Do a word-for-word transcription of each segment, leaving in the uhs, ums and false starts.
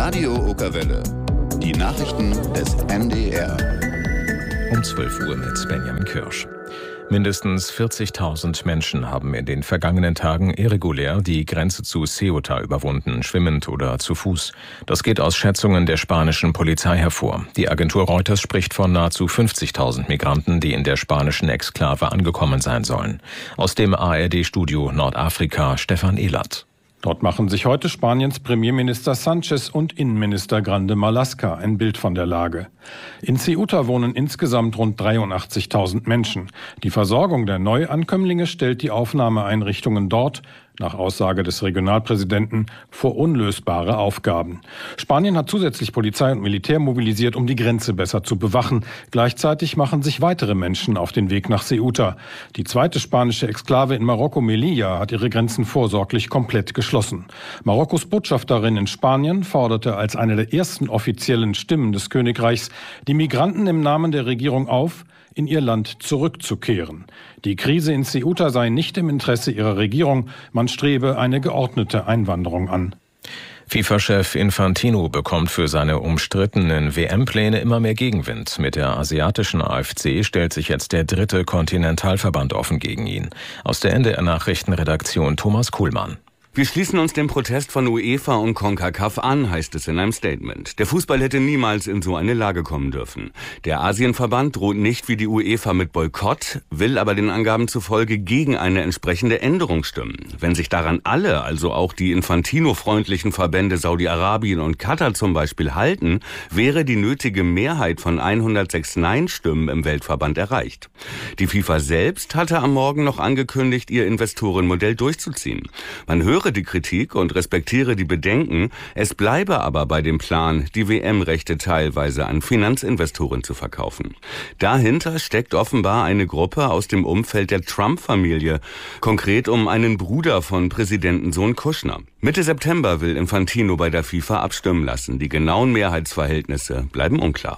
Radio Okerwelle. Die Nachrichten des N D R. Um zwölf Uhr mit Benjamin Kirsch. Mindestens vierzigtausend Menschen haben in den vergangenen Tagen irregulär die Grenze zu Ceuta überwunden, schwimmend oder zu Fuß. Das geht aus Schätzungen der spanischen Polizei hervor. Die Agentur Reuters spricht von nahezu fünfzigtausend Migranten, die in der spanischen Exklave angekommen sein sollen. Aus dem A R D-Studio Nordafrika Stefan Ehlert. Dort machen sich heute Spaniens Premierminister Sánchez und Innenminister Grande Marlaska ein Bild von der Lage. In Ceuta wohnen insgesamt rund dreiundachtzigtausend Menschen. Die Versorgung der Neuankömmlinge stellt die Aufnahmeeinrichtungen dort, nach Aussage des Regionalpräsidenten, vor unlösbare Aufgaben. Spanien hat zusätzlich Polizei und Militär mobilisiert, um die Grenze besser zu bewachen. Gleichzeitig machen sich weitere Menschen auf den Weg nach Ceuta. Die zweite spanische Exklave in Marokko, Melilla, hat ihre Grenzen vorsorglich komplett geschlossen. Marokkos Botschafterin in Spanien forderte als eine der ersten offiziellen Stimmen des Königreichs die Migranten im Namen der Regierung auf, in ihr Land zurückzukehren. Die Krise in Ceuta sei nicht im Interesse ihrer Regierung, man strebe eine geordnete Einwanderung an. FIFA-Chef Infantino bekommt für seine umstrittenen W M-Pläne immer mehr Gegenwind. Mit der asiatischen A F C stellt sich jetzt der dritte Kontinentalverband offen gegen ihn. Aus der N D R-Nachrichtenredaktion Thomas Kuhlmann. Wir schließen uns dem Protest von UEFA und CONCACAF an, heißt es in einem Statement. Der Fußball hätte niemals in so eine Lage kommen dürfen. Der Asienverband droht nicht wie die UEFA mit Boykott, will aber den Angaben zufolge gegen eine entsprechende Änderung stimmen. Wenn sich daran alle, also auch die Infantino-freundlichen Verbände Saudi-Arabien und Katar zum Beispiel halten, wäre die nötige Mehrheit von hundertsechs Nein-Stimmen im Weltverband erreicht. Die FIFA selbst hatte am Morgen noch angekündigt, ihr Investorenmodell durchzuziehen. Man höre die Kritik und respektiere die Bedenken, es bleibe aber bei dem Plan, die W M-Rechte teilweise an Finanzinvestoren zu verkaufen. Dahinter steckt offenbar eine Gruppe aus dem Umfeld der Trump-Familie, konkret um einen Bruder von Präsidentensohn Kushner. Mitte September will Infantino bei der FIFA abstimmen lassen. Die genauen Mehrheitsverhältnisse bleiben unklar.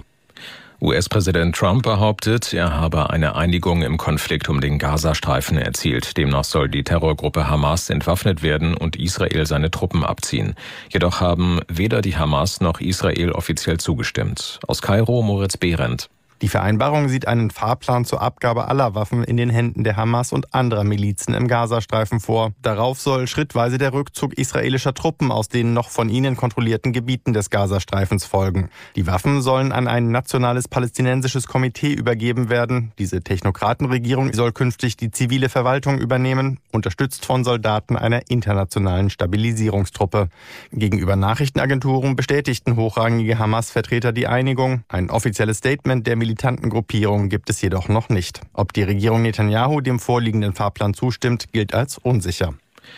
U S-Präsident Trump behauptet, er habe eine Einigung im Konflikt um den Gazastreifen erzielt. Demnach soll die Terrorgruppe Hamas entwaffnet werden und Israel seine Truppen abziehen. Jedoch haben weder die Hamas noch Israel offiziell zugestimmt. Aus Kairo Moritz Behrendt. Die Vereinbarung sieht einen Fahrplan zur Abgabe aller Waffen in den Händen der Hamas und anderer Milizen im Gazastreifen vor. Darauf soll schrittweise der Rückzug israelischer Truppen aus den noch von ihnen kontrollierten Gebieten des Gazastreifens folgen. Die Waffen sollen an ein nationales palästinensisches Komitee übergeben werden. Diese Technokratenregierung soll künftig die zivile Verwaltung übernehmen, unterstützt von Soldaten einer internationalen Stabilisierungstruppe. Gegenüber Nachrichtenagenturen bestätigten hochrangige Hamas-Vertreter die Einigung. Ein offizielles Statement der militanten Gruppierung gibt es jedoch noch nicht. Ob die Regierung Netanyahu dem vorliegenden Fahrplan zustimmt, gilt als unsicher.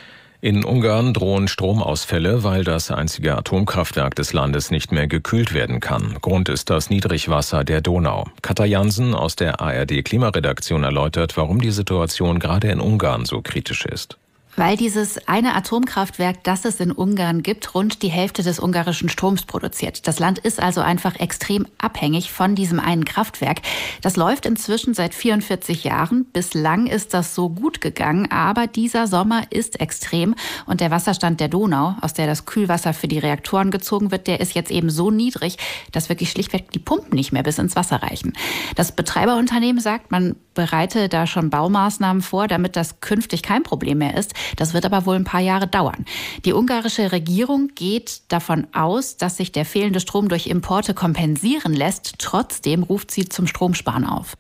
In Ungarn drohen Stromausfälle, weil das einzige Atomkraftwerk des Landes nicht mehr gekühlt werden kann. Grund ist das Niedrigwasser der Donau. Katja Jansen aus der A R D-Klimaredaktion erläutert, warum die Situation gerade in Ungarn so kritisch ist. Weil dieses eine Atomkraftwerk, das es in Ungarn gibt, rund die Hälfte des ungarischen Stroms produziert. Das Land ist also einfach extrem abhängig von diesem einen Kraftwerk. Das läuft inzwischen seit vierundvierzig Jahren. Bislang ist das so gut gegangen, aber dieser Sommer ist extrem. Und der Wasserstand der Donau, aus der das Kühlwasser für die Reaktoren gezogen wird, der ist jetzt eben so niedrig, dass wirklich schlichtweg die Pumpen nicht mehr bis ins Wasser reichen. Das Betreiberunternehmen sagt, man bereite da schon Baumaßnahmen vor, damit das künftig kein Problem mehr ist. Das wird aber wohl ein paar Jahre dauern. Die ungarische Regierung geht davon aus, dass sich der fehlende Strom durch Importe kompensieren lässt. Trotzdem ruft sie zum Stromsparen auf.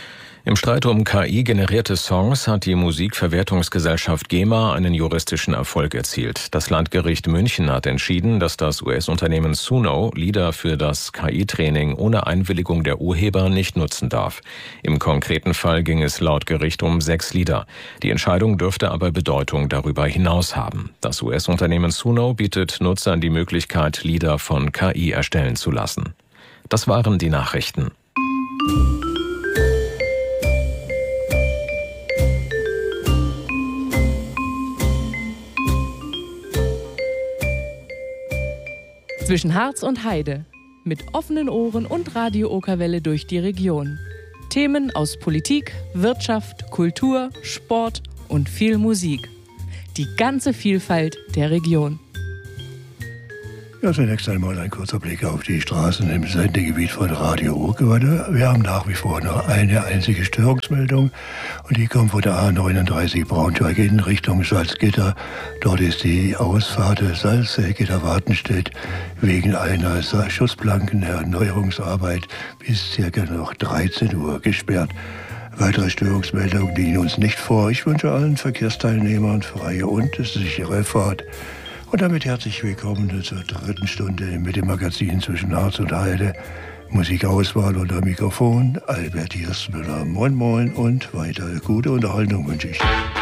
Im Streit um K I-generierte Songs hat die Musikverwertungsgesellschaft GEMA einen juristischen Erfolg erzielt. Das Landgericht München hat entschieden, dass das U S-Unternehmen Suno Lieder für das K I-Training ohne Einwilligung der Urheber nicht nutzen darf. Im konkreten Fall ging es laut Gericht um sechs Lieder. Die Entscheidung dürfte aber Bedeutung darüber hinaus haben. Das U S-Unternehmen Suno bietet Nutzern die Möglichkeit, Lieder von K I erstellen zu lassen. Das waren die Nachrichten. Zwischen Harz und Heide. Mit offenen Ohren und Radio Okerwelle durch die Region. Themen aus Politik, Wirtschaft, Kultur, Sport und viel Musik. Die ganze Vielfalt der Region. Ja, zunächst einmal ein kurzer Blick auf die Straßen im Sendegebiet von Radio Urgewelle. Wir haben nach wie vor nur eine einzige Störungsmeldung und die kommt von der A neununddreißig Braunschweig in Richtung Salzgitter. Dort ist die Ausfahrt Salzgitter-Wartenstedt wegen einer Schutzplankenerneuerungsarbeit bis circa noch dreizehn Uhr gesperrt. Weitere Störungsmeldungen liegen uns nicht vor. Ich wünsche allen Verkehrsteilnehmern freie und sichere Fahrt. Und damit herzlich willkommen zur dritten Stunde mit dem Magazin zwischen Harz und Heide. Musikauswahl unter Mikrofon Albert Hirschmüller. Moin moin und weiter gute Unterhaltung wünsche ich.